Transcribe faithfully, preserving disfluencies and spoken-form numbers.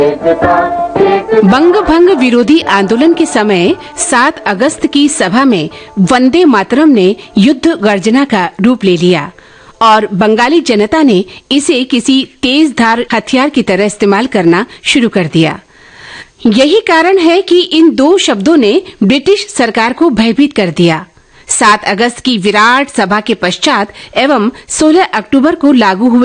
बंग भंग विरोधी आंदोलन के समय सात अगस्त की सभा में वंदे मातरम ने युद्ध गर्जना का रूप ले लिया और बंगाली जनता ने इसे किसी तेज धार हथियार की तरह इस्तेमाल करना शुरू कर दिया। यही कारण है कि इन दो शब्दों ने ब्रिटिश सरकार को भयभीत कर दिया। सात अगस्त की विराट सभा के पश्चात एवं सोलह अक्टूबर को लागू हुए